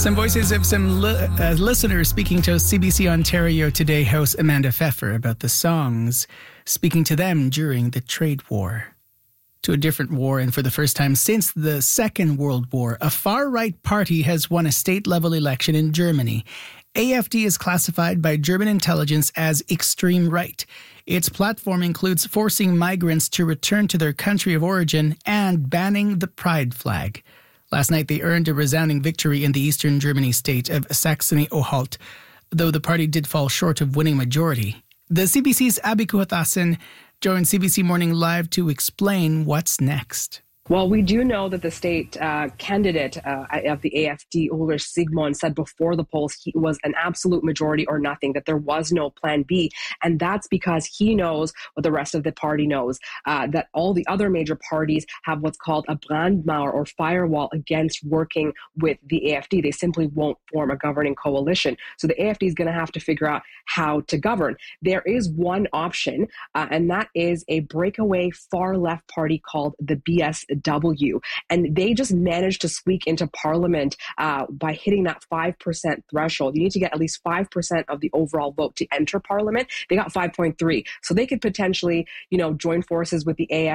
Some voices of some listeners speaking to CBC Ontario Today host Amanda Pfeffer about the songs speaking to them during the trade war. To a different war, and for the first time since the Second World War, a far-right party has won a state-level election in Germany. AfD is classified by German intelligence as extreme right. Its platform includes forcing migrants to return to their country of origin and banning the pride flag. Last night, they earned a resounding victory in the eastern Germany state of Saxony-Anhalt, though the party did fall short of winning majority. The CBC's Abby Kuhathasan joined CBC Morning Live to explain what's next. Well, we do know that the state candidate of the AfD, Ulrich Siegmund, said before the polls he was an absolute majority or nothing, that there was no plan B. And that's because he knows what the rest of the party knows, that all the other major parties have what's called a Brandmauer or firewall against working with the AfD. They simply won't form a governing coalition. So the AfD is going to have to figure out how to govern. There is one option, and that is a breakaway far-left party called the BSW. And they just managed to squeak into parliament by hitting that 5% threshold. You need to get at least 5% of the overall vote to enter parliament. They got 5.3. So they could potentially, join forces with the AfD